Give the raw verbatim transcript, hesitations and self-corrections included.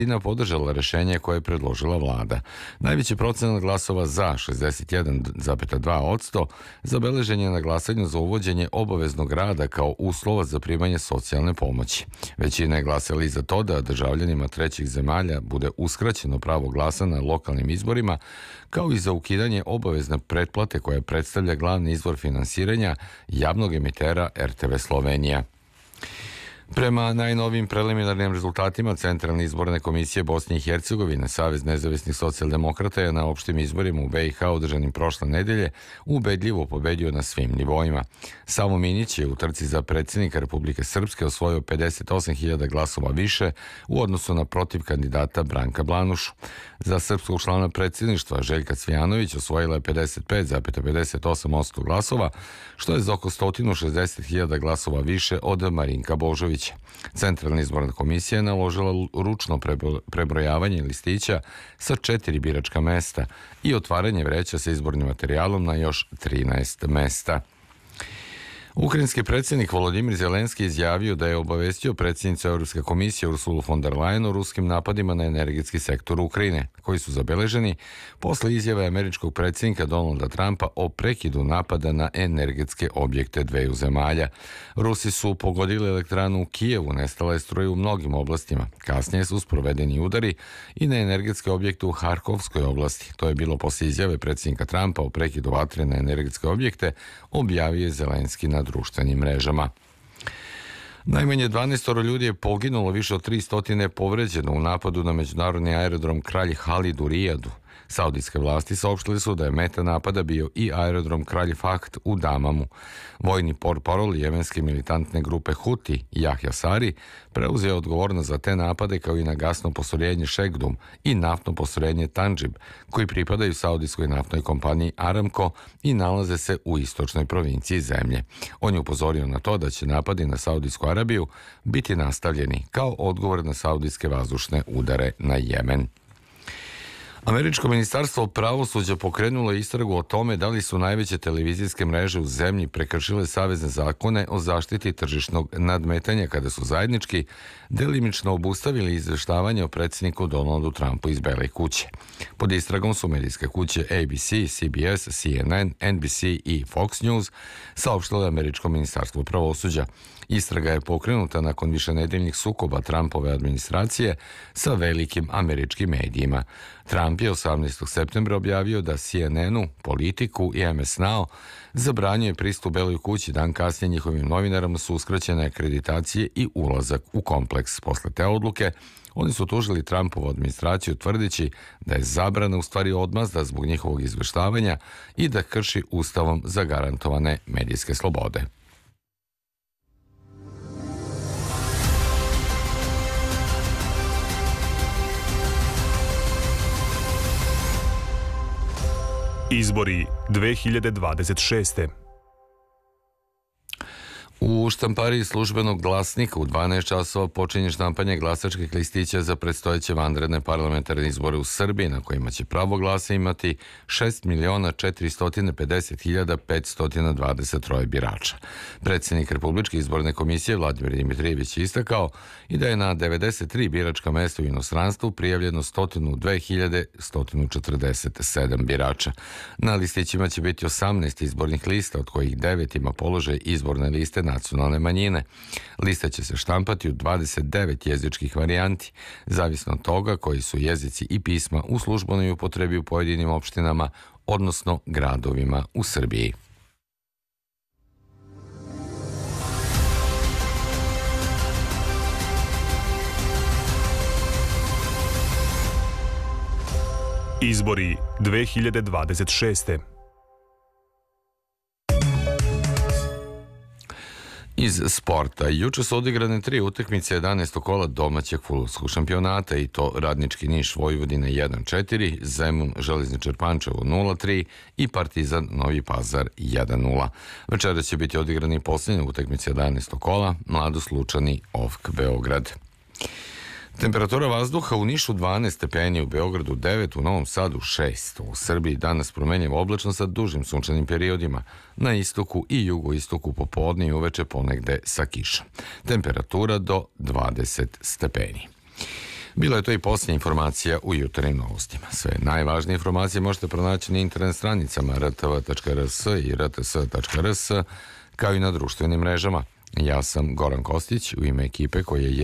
podržala rešenje koje je predložila vlada. Najveći procenat glasova za, šezdeset jedan zarez dva posto, zabeležen je na glasanju za uvođenje obaveznog rada kao uslova za primanje socijalne pomoći. Većina je glasala i za to da državljanima trećih zemalja bude uskraćeno pravo glasa na lokalnim izborima, kao i za ukidanje obavezne pretplate koja predstavlja glavni izvor finansiranja javnog emitera er te ve Slovenija. Prema najnovijim preliminarnim rezultatima Centralne izborne komisije Bosne i Hercegovine, Savez nezavisnih socijaldemokrata je na opštim izborima u be i ha održanim prošle nedelje ubedljivo pobedio na svim nivoima. Savo Minić je u trci za predsjednika Republike Srpske osvojio pedeset osam hiljada glasova više u odnosu na protiv kandidata Branka Blanušu. Za srpskog člana predsjedništva Željka Cvijanović osvojila je pedeset pet zarez pedeset osam posto glasova, što je za oko sto šezdeset hiljada glasova više od Marinka Božovića. Centralna izborna komisija je naložila ručno prebrojavanje listića sa četiri biračka mesta i otvaranje vreća sa izbornim materijalom na još trinaest mesta. Ukrajinski predsjednik Volodimir Zelenski izjavio da je obavestio predsjednicu Europske komisije Ursulu von der Leyen o ruskim napadima na energetski sektor Ukrajine, koji su zabeleženi posle izjave američkog predsjednika Donalda Trumpa o prekidu napada na energetske objekte dveju zemalja. Rusi su pogodili elektranu u Kijevu, nestala je struje u mnogim oblastima. Kasnije su sprovedeni udari i na energetske objekte u Harkovskoj oblasti. To je bilo posle izjave predsjednika Trumpa o prekidu vatre na energetske objekte, objavio je Zelenski na društvenim mrežama. Najmanje dvanaest ljudi je poginulo, više od tristo je povređeno u napadu na međunarodni aerodrom Kralj Halid u Rijadu. Saudijske vlasti saopštili su da je meta napada bio i aerodrom Kralj Fahd u Damamu. Vojni portparol jemenske militantne grupe Huti, Jahja Sari, preuzeo odgovornost za te napade kao i na gasno postrojenje Šegdum i naftno postrojenje Tandžib, koji pripadaju saudijskoj naftnoj kompaniji Aramco i nalaze se u istočnoj provinciji zemlje. On je upozorio na to da će napadi na Saudijsku Arabiju biti nastavljeni kao odgovor na saudijske vazdušne udare na Jemen. Američko ministarstvo pravosuđa pokrenulo istragu o tome da li su najveće televizijske mreže u zemlji prekršile savezne zakone o zaštiti tržišnog nadmetanja kada su zajednički delimično obustavili izveštavanje o predsjedniku Donaldu Trumpu iz Bele kuće. Pod istragom su medijske kuće A B C, C B S, C N N, N B C i Fox News, saopštilo američko ministarstvo pravosuđa. Istraga je pokrenuta nakon višenedeljnih sukoba Trumpove administracije sa velikim američkim medijima. Trump je osamnaestog septembra objavio da C N N-u, Politiku i M S Now zabranjuje pristup Beloj kući. Dan kasnije njihovim novinarama su uskraćene akreditacije i ulazak u kompleks. Posle te odluke oni su tužili Trumpovu administraciju tvrdeći da je zabrana u stvari odmazda zbog njihovog izveštavanja i da krši ustavom zagarantovane medijske slobode. Izbori dve hiljade dvadeset šeste. U štampariji Službenog glasnika u dvanaest časova počinje štampanje glasačkih listića za predstojeće vanredne parlamentarne izbore u Srbiji, na kojima će pravo glasa imati šest miliona četiristo pedeset hiljada petsto dvadeset tri birača. Predsjednik Republičke izborne komisije Vladimir Dimitrijević je istakao i da je na devedeset tri biračka mesta u inostranstvu prijavljeno sto dve hiljade sto četrdeset sedam birača. Na listićima će biti osamnaest izbornih lista, od kojih devet ima položaj izborne liste nacionalne manjine. Lista će se štampati u dvadeset devet jezičkih varijanti, zavisno od toga koji su jezici i pisma u službenoj upotrebi u pojedinim opštinama, odnosno gradovima u Srbiji. Izbori dve hiljade dvadeset šeste. Iz sporta. Juče su odigrane tri utakmice jedanaestog kola domaćeg fudbalskog šampionata, i to Radnički Niš Vojvodina jedan četiri, Zemun Železničar Pančevo nula tri i Partizan Novi Pazar jedan nula. Večera će biti odigrani posljednje utakmice jedanaestog kola, Mladost Lučani O F K Beograd. Temperatura vazduha u Nišu dvanaest stepeni, u Beogradu devet, u Novom Sadu šest. U Srbiji danas promenljivo oblačno sa dužim sunčanim periodima. Na istoku i jugoistoku popodne i uveče ponegde sa kišom. Temperatura do dvadeset stepeni. Bila je to i posljednja informacija u jutarnjim novostima. Sve najvažnije informacije možete pronaći na internet stranicama r t v tačka r s i r t s tačka r s, kao i na društvenim mrežama. Ja sam Goran Kostić, u ime ekipe koja je